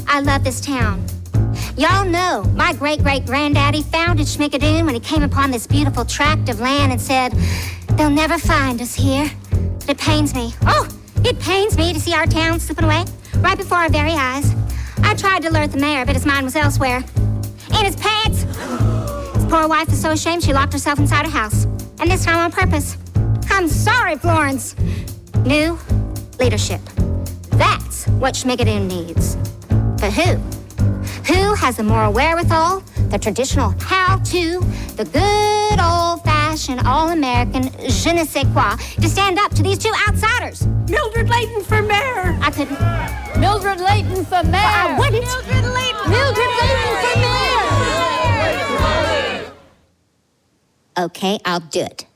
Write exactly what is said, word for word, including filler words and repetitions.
I love this town. Y'all know my great-great-granddaddy founded Schmigadoon when he came upon this beautiful tract of land and said, they'll never find us here. But it pains me. Oh, it pains me to see our town slipping away right before our very eyes. I tried to alert the mayor, but his mind was elsewhere. In his pants! His poor wife is so ashamed she locked herself inside her house. And this time on purpose. I'm sorry, Florence. New leadership. That's what Schmigadoon needs. But who? Who has the moral wherewithal, the traditional how-to, the good old-fashioned, all-American je ne sais quoi to stand up to these two outsiders? Mildred Layton for mayor. I couldn't. Mildred Layton for mayor. I wouldn't. Mildred Layton. Mildred Layton for mayor. Okay, I'll do it.